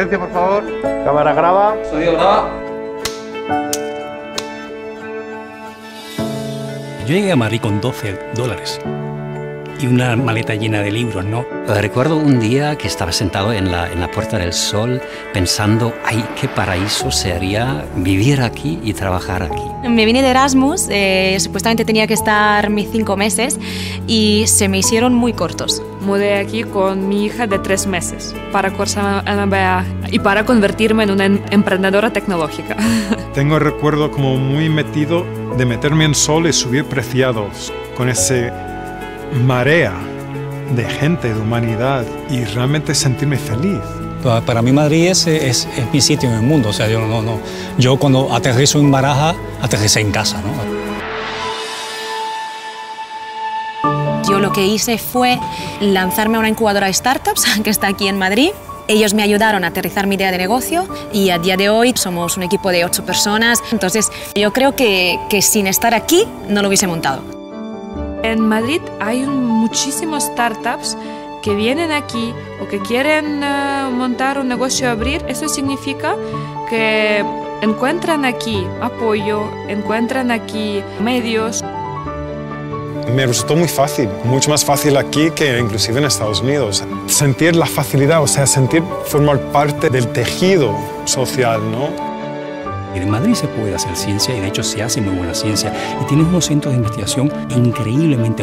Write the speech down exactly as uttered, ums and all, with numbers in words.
Silencio, por favor. Cámara graba. Sonido graba. Yo llegué a Madrid con doce dólares y una maleta llena de libros, ¿no? Recuerdo un día que estaba sentado en la, en la Puerta del Sol pensando, ay, qué paraíso sería vivir aquí y trabajar aquí. Me vine de Erasmus, eh, supuestamente tenía que estar mis cinco meses y se me hicieron muy cortos. Mudé aquí con mi hija de tres meses para cursar M B A y para convertirme en una emprendedora tecnológica. Tengo el recuerdo como muy metido de meterme en Sol y subir Preciados con ese marea de gente, de humanidad y realmente sentirme feliz. Para mí Madrid es, es, es mi sitio en el mundo. O sea, yo, no, no, yo cuando aterrizo en Baraja, aterricé en casa, ¿no? Yo lo que hice fue lanzarme a una incubadora de startups que está aquí en Madrid. Ellos me ayudaron a aterrizar mi idea de negocio y a día de hoy somos un equipo de ocho personas. Entonces yo creo que, que sin estar aquí no lo hubiese montado. En Madrid hay un, muchísimos startups que vienen aquí o que quieren uh, montar un negocio, abrir. Eso significa que encuentran aquí apoyo, encuentran aquí medios. Me resultó muy fácil, mucho más fácil aquí que inclusive en Estados Unidos. Sentir la facilidad, o sea, sentir formar parte del tejido social, ¿no? En Madrid se puede hacer ciencia y de hecho se hace muy buena ciencia y tienes unos centros de investigación increíblemente